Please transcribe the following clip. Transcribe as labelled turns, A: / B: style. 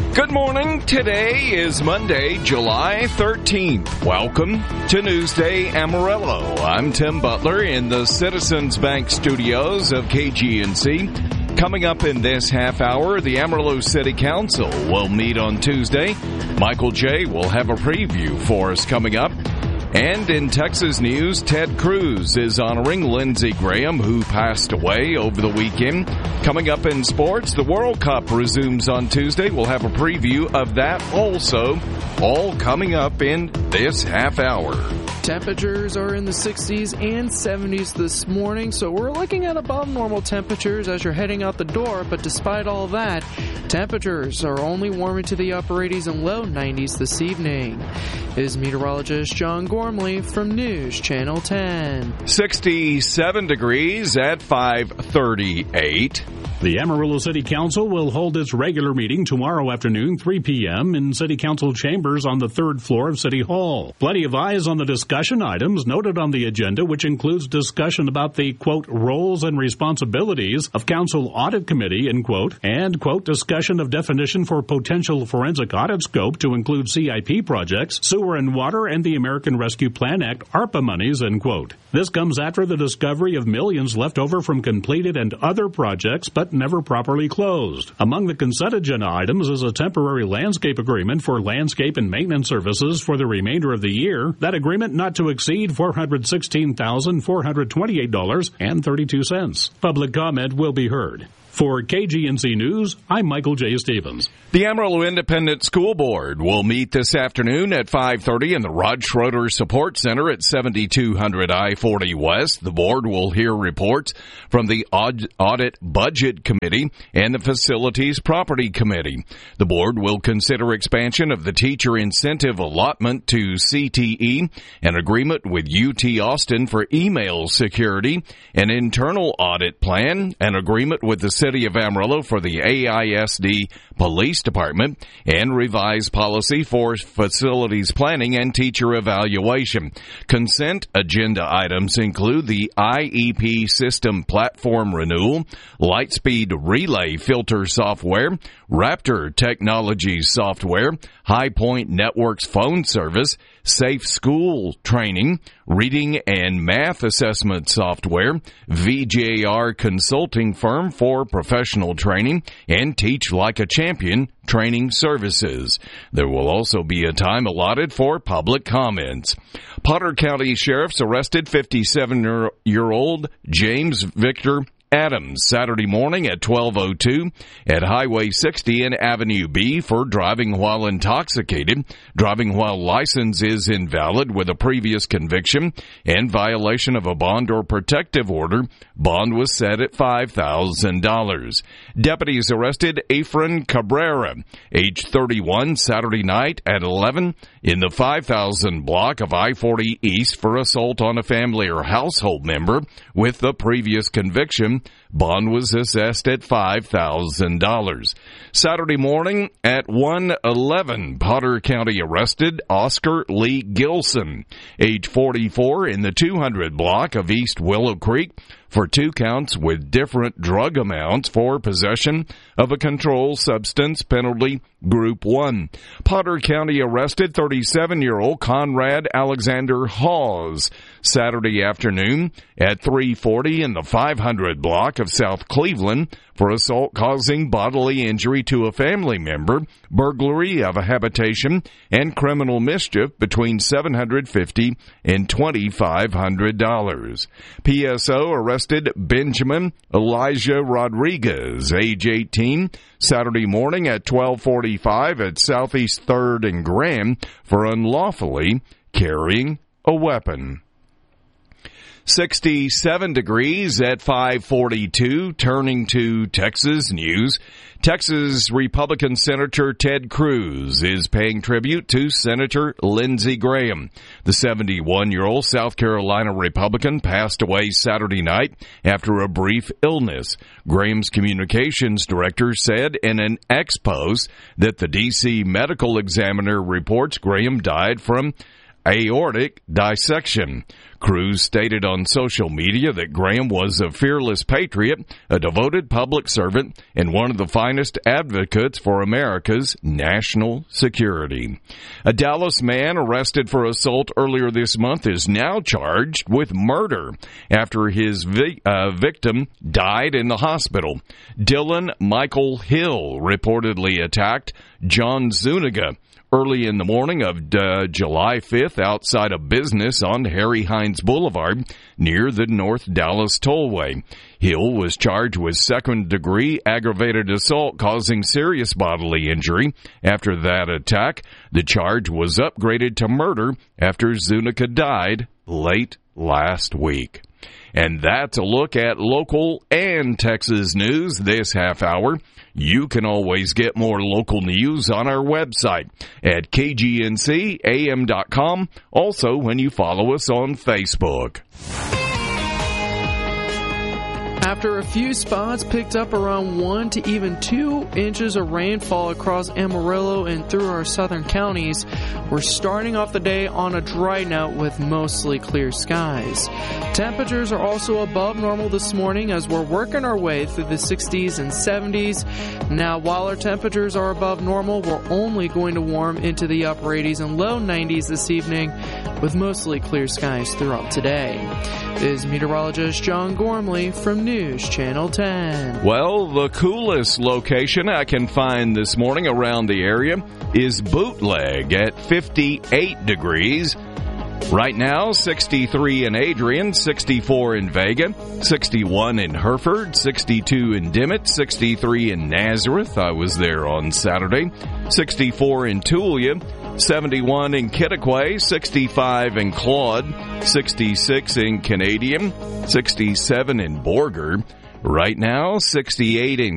A: Good morning. Today is Monday, July 13th. Welcome to Newsday Amarillo. I'm Tim Butler in the Citizens Bank studios of KGNC. Coming up in this half hour, the Amarillo City Council will meet on Tuesday. Michael J. will have a preview for us coming up. And in Texas news, Ted Cruz is honoring Lindsey Graham, who passed away over the weekend. Coming up in sports, the World Cup resumes on Tuesday. We'll have a preview of that also, all coming up in this half hour.
B: Temperatures are in the 60s and 70s this morning, so we're looking at above normal temperatures as you're heading out the door. But despite all that, temperatures are only warming to the upper 80s and low 90s this evening. Is meteorologist John Gormley from News Channel 10.
A: 67 degrees at 5:38.
C: The Amarillo City Council will hold its regular meeting tomorrow afternoon, 3 p.m. in City Council chambers on the third floor of City Hall. Plenty of eyes on the discussion items noted on the agenda, which includes discussion about the, quote, roles and responsibilities of Council Audit Committee, end quote, and, quote, discussion of definition for potential forensic audit scope to include CIP projects, sewer and water, and the American Rescue Plan Act, ARPA monies, end quote. This comes after the discovery of millions left over from completed and other projects, but never properly closed. Among the consent agenda items is a temporary landscape agreement for landscape and maintenance services for the remainder of the year. That agreement not to exceed $416,428.32. Public comment will be heard. For KGNC News, I'm Michael J. Stevens.
A: The Amarillo Independent School Board will meet this afternoon at 5:30 in the Rod Schroeder Support Center at 7200 I-40 West. The board will hear reports from the Audit Budget Committee and the Facilities Property Committee. The board will consider expansion of the teacher incentive allotment to CTE, an agreement with UT Austin for email security, an internal audit plan, an agreement with the City of Amarillo for the AISD Police Department, and revised policy for facilities planning and teacher evaluation. Consent agenda items include the IEP system platform renewal, Lightspeed Relay filter software, Raptor Technologies software, High Point Networks phone service, Safe School training, reading and math assessment software, VJR consulting firm for professional training, and Teach Like a Champion training services. There will also be a time allotted for public comments. Potter County Sheriff's arrested 57-year-old James Victor Adams Saturday morning at 12:02 at Highway 60 and Avenue B for driving while intoxicated. Driving while license is invalid with a previous conviction and violation of a bond or protective order. Bond was set at $5,000. Deputies arrested Efren Cabrera, age 31, Saturday night at 11 in the 5000 block of I-40 East for assault on a family or household member with the previous conviction. Bond was assessed at $5,000. Saturday morning at 1:11, Potter County arrested Oscar Lee Gilson, age 44, in the 200 block of East Willow Creek for 2 counts with different drug amounts for possession of a controlled substance, penalty Group 1. Potter County arrested 37-year-old Conrad Alexander Hawes Saturday afternoon at 3:40 in the 500 block of South Cleveland for assault causing bodily injury to a family member, burglary of a habitation, and criminal mischief between $750 and $2,500. PSO arrested Benjamin Elijah Rodriguez, age 18, Saturday morning at 12:45 at Southeast 3rd and Graham for unlawfully carrying a weapon. 67 degrees at 5:42. Turning to Texas news. Texas Republican Senator Ted Cruz is paying tribute to Senator Lindsey Graham. The 71-year-old South Carolina Republican passed away Saturday night after a brief illness. Graham's communications director said in an X post that the D.C. medical examiner reports Graham died from aortic dissection. Cruz stated on social media that Graham was a fearless patriot, a devoted public servant, and one of the finest advocates for America's national security. A Dallas man arrested for assault earlier this month is now charged with murder after his victim died in the hospital. Dylan Michael Hill reportedly attacked John Zuniga early in the morning of July 5th outside a business on Harry Hines Boulevard near the North Dallas Tollway. Hill was charged with second-degree aggravated assault causing serious bodily injury. After that attack, the charge was upgraded to murder after Zuniga died late last week. And that's a look at local and Texas news this half hour. You can always get more local news on our website at kgncam.com. Also, when you follow us on Facebook.
B: After a few spots picked up around 1 to even 2 inches of rainfall across Amarillo and through our southern counties, we're starting off the day on a dry note with mostly clear skies. Temperatures are also above normal this morning as we're working our way through the 60s and 70s. Now, while our temperatures are above normal, we're only going to warm into the upper 80s and low 90s this evening with mostly clear skies throughout today. This is meteorologist John Gormley from News Channel 10.
A: Well, the coolest location I can find this morning around the area is Bootleg at 58 degrees. Right now, 63 in Adrian, 64 in Vega, 61 in Hereford, 62 in Dimmitt, 63 in Nazareth. I was there on Saturday. 64 in Tulia, 71 in Kittiquay, 65 in Claude, 66 in Canadian, 67 in Borger. Right now, 68 in